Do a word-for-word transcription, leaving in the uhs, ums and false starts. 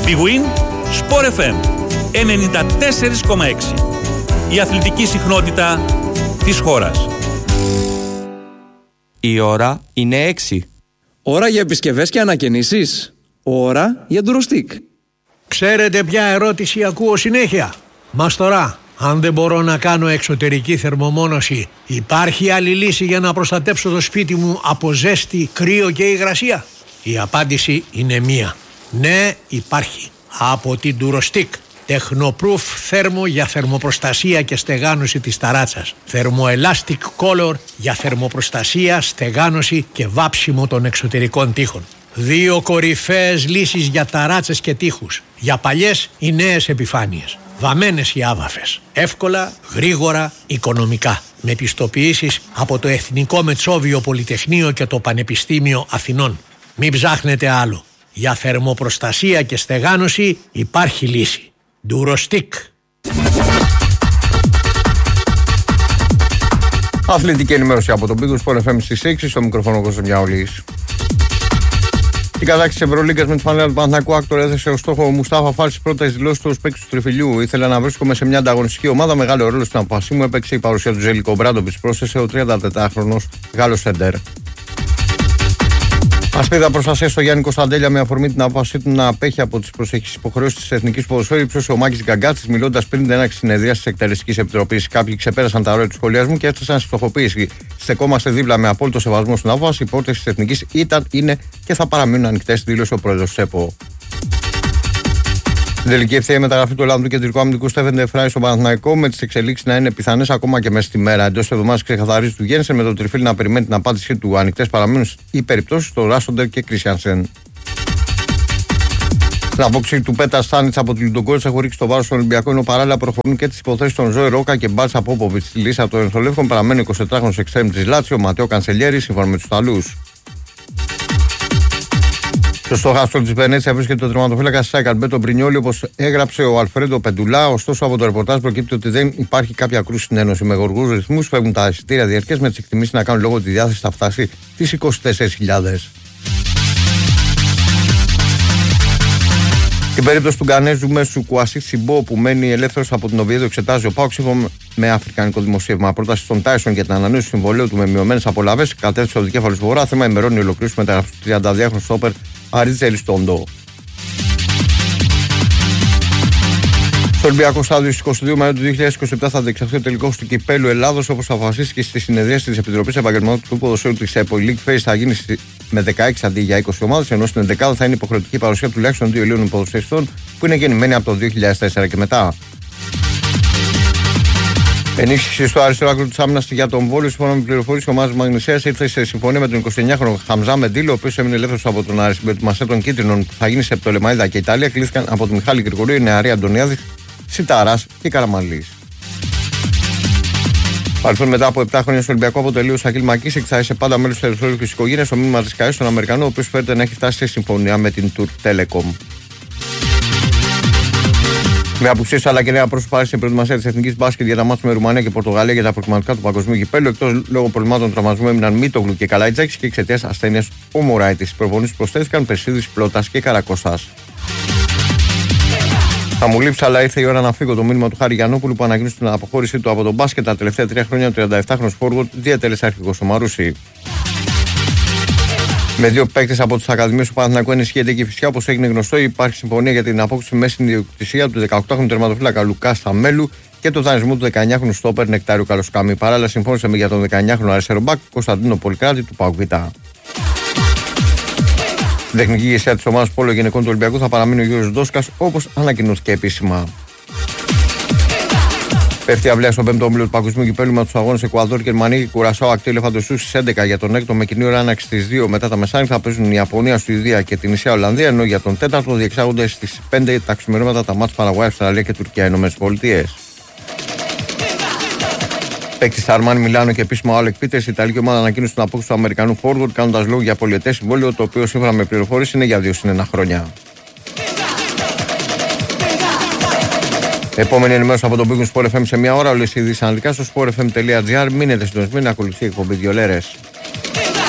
Big Win Sport εφ εμ ενενήντα τέσσερα κόμμα έξι. Η αθλητική συχνότητα της χώρας. Η ώρα είναι έξι. Ώρα για επισκευές και ανακαινήσεις. Ώρα για ντουροστικ. Ξέρετε ποια ερώτηση ακούω συνέχεια? Μαστορά, αν δεν μπορώ να κάνω εξωτερική θερμομόνωση, υπάρχει άλλη λύση για να προστατέψω το σπίτι μου από ζέστη, κρύο και υγρασία? Η απάντηση είναι μία. Ναι, υπάρχει. Από την DuroStick. Tecnoproof θέρμο για θερμοπροστασία και στεγάνωση της ταράτσας. Thermoelastic Color για θερμοπροστασία, στεγάνωση και βάψιμο των εξωτερικών τοίχων. Δύο κορυφαίες λύσεις για ταράτσες και τοίχους. Για παλιές ή νέες επιφάνειες. Βαμμένες ή άβαφες. Εύκολα, γρήγορα, οικονομικά. Με πιστοποιήσεις από το Εθνικό Μετσόβιο Πολυτεχνείο και το Πανεπιστήμιο Αθηνών. Μην ψάχνετε άλλο. Για θερμοπροστασία και στεγάνωση υπάρχει λύση. DuroStick. Αθλητική ενημέρωση από τον Big Sport εφ εμ στις έξι, στο μικρόφωνο Κώστας Μιαούλης. Η κατάκτηση της Ευρωλίγκας με τη φανέλα του Παναθηναϊκού Άκτορ έθεσε ως στόχο ο Μουστάφα Φάλ στις πρώτες δηλώσεις του ως παίκτης του Τριφυλιού. Ήθελα να βρίσκομαι σε μια ανταγωνιστική ομάδα. Μεγάλο ρόλο στην απόφασή μου έπαιξε η παρουσία του Ζέλικο Μπράντοβιτς, πρόσθεσε ο τριαντατετράχρονος Γάλλος σέντερ. Ασπίδα προστασία στο Γιάννη Κωνσταντέλια με αφορμή την απόφασή του να απέχει από τις προσεχείς υποχρεώσεις της Εθνικής Ποδοσφαίρου, ύψωσε ο Μάκης Γκαγκάτσης, μιλώντας πριν την έναρξη συνεδρίας της Εκτελεστικής Επιτροπής. Κάποιοι ξεπέρασαν τα όρια του σχολιασμού και έφτασαν στη φτωχοποίηση. Στεκόμαστε δίπλα με απόλυτο σεβασμό στην απόφαση. Οι πόρτες της Εθνικής ήταν, είναι και θα παραμείνουν ανοιχτές, δήλωσε ο πρόεδρος της ΕΠΟ. Στην τελική ευθεία μεταγραφή του Ελλάδου του κεντρικού αμυντικού Στέφεν Ντεφράι στο Παναθηναϊκό, με τις εξελίξεις να είναι πιθανές ακόμα και μέσα στη μέρα. Εντός εβδομάδας ξεκαθαρίζει του Γένσεν, με τον Τριφύλι να περιμένει την απάντησή του. Ανοιχτές παραμένουν οι περιπτώσεις του Ράσοντερ και Κρίστιανσεν. Στην απόψη του Πέτα Στάνιτς από τη Λουντογκόριτσα έχω ρίξει το βάρος στον Ολυμπιακό, ενώ παράλληλα προχωρούν και τις υποθέσεις των Ζόη Ρόκα και Μπάλτσα Πόποβιτς. Στη λίστα των Ενθολεύκων παραμένει ο εικοσιτετράχρονος εξτρέμ της Λάτσιο, Ματέο Κανσελιέρη, σύμφωνα με τους Ιταλούς. Στο στόχαστρο της Βενέτσια βρίσκεται το τερματοφύλακα Σάικ Αλμπέρτο Μπρινιόλι, όπως έγραψε ο Αλφρέντο Πεντουλά. Ωστόσο, από το ρεπορτάζ προκύπτει ότι δεν υπάρχει κάποια κρούση στην Ένωση. Με γοργούς ρυθμούς φεύγουν τα εισιτήρια διαρκές, με τις εκτιμήσεις να κάνουν λόγο ότι η διάθεση θα φτάσει τις είκοσι τέσσερις χιλιάδες. Στην περίπτωση του Γκανέζου Μέσου Κουασί Σιμπό, που μένει ελεύθερος από την Οβιέδο, εξετάζει ο ΠΑΟΚ σύμφωνα με αφρικανικό δημοσίευμα. Πρόταση στον Τάισον για την ανανέωση του συμβολέου του με μειωμένες απολαβές κατέθεσε ο δικέφαλος του Βορρά. Θέμα ημερών η ολοκλήρωση μεταγραφής του τριανταδυάχρονου στόπερ Αρίτζε Ελιστόντο. Στο Ολυμπιακό στάδιο στις είκοσι δύο Μαΐου του δύο χιλιάδες είκοσι επτά θα διεξαχθεί ο τελικός του Κυπέλλου Ελλάδος, όπως αποφασίστηκε στη συνεδρίαση της Επιτροπής Επαγγελματικού Ποδοσφαίρου της ΕΠΟ. Η League Phase θα γίνει με δεκαέξι αντί για είκοσι ομάδες, ενώ στην ενδεκάδα θα είναι υποχρεωτική παρουσία τουλάχιστον δύο Ελλήνων ποδοσφαιριστών που είναι γεννημένοι από το δύο χιλιάδες τέσσερα και μετά. Ενίσχυση στο αριστερό άκρο της άμυνας για τον Βόλιο, σύμφωνα με πληροφορίες της ομάδας Μαγνησίας, ήρθε σε συμφωνία με τον εικοσιεννιάχρονο Χαμζά Μεντήλο, ο οποίος έμεινε ελεύθερος από τον Άρη. Συμπετουμασία των Κίτρινων που θα γίνει σε Πτολεμαΐδα και Ιταλία κλείστηκαν από τον Μιχάλη Γρηγορίου, η Νεαρή Αντωνιάδη, Σιταράς και Καραμαλής. Παρελθόν μετά από επτά χρόνια στο Ολυμπιακό αποτελεί ο Σακίλ Μακίσικ, θα είσαι πάντα μέλος της ερυθρόλευκης οικογένειας. Ο μήνυμα της ΚΑΕ στον Αμερικανό, ο οποίος φέρεται να έχει φτάσει σε συμφωνία με την Turk Telecom. Με απουσίες αλλά και νέα πρόσωπα στην προετοιμασία της Εθνικής Μπάσκετ για τα μάτια με Ρουμανία και Πορτογαλία για τα προκριματικά του Παγκοσμίου Κυπέλλου. Εκτός λόγω προβλημάτων τραυματισμού έμειναν Μίτογλου και Καλαϊτζάκης και εξαιτίας ασθένειας ο Μωράιτης. Οι προπονήσεις προσθέθηκαν Περσίδης, Πλώτας και Καρακώστας. Θα μου λείψει, αλλά ήρθε η ώρα να φύγω. Το μήνυμα του Χάρη Γιαννόπουλου που ανακοίνωσε την αποχώρησή του από τον μπάσκετ τα τελευταία τρία χρόνια. Ο τριανταεπτάχρονος φόρουαρντ διατέλεσε αρχηγός στο Μαρούσι. Με δύο παίκτες από τις Ακαδημίες του Παναθηναϊκού ενισχύεται και η Φυσιά, όπως έγινε γνωστό. Υπάρχει συμφωνία για την απόκτηση μέσα στην ιδιοκτησία του δεκαοκτάχρονου τερματοφύλακα Λουκά Σταμέλου και το δανεισμό του δεκαεννιάχρονου στόπερ Νεκτάριου Καλοσκάμι. Παράλληλα, συμφώνησε με για τον δεκαεννιάχρονο αριστερό μπακ Κωνσταντίνο Πολυκράτη του ΠΑΟΚ Β. Στην τεχνική ηγεσία της ομάδας Πόλο Γυναικών του Ολυμπιακού θα παραμείνει ο Γιώργος Ντόσκας, όπως ανακοινώθηκε επίσημα. Πέφτει αυλαία στον πέμπτο όμιλο του Παγκοσμίου Κυπέλλου με τους αγώνες Εκουαδόρ, Γερμανία και Κουρασάο Ακτή Ελεφαντοστού στις έντεκα. Για τον έκτο με κοινή ώρα άναξη στις δύο μετά τα μεσάνυχτα θα παίζουν η Ιαπωνία, Σουηδία και την νησιά Ολλανδία, ενώ για τον τέταρτο διεξάγονται στις πέντε τα ξημερώματα τα μάτς Παραγουάη, Αυστραλία και Τουρκία, Ηνωμένες Πολιτείες. Παίκτη στα Αρμάνι Μιλάνο και επίσημα ο Άλεκ Πίτερς, η Ιταλική ομάδα ανακοίνωσε την απόκτηση του Αμερικανού φόρουαρντ, κάνοντας λόγο για πολυετές συμβόλαιο, το οποίο σύμφωνα με πληροφορίες είναι για δύο συν ένα χρόνια. Επόμενη ενημέρωση από τον Big Sport εφ εμ σε μια ώρα. Όλες οι ειδήσεις αναλυτικά στο sport f m τελεία g r. Μείνετε συντονισμένοι να ακολουθεί η εκπομπή δύο λέρες.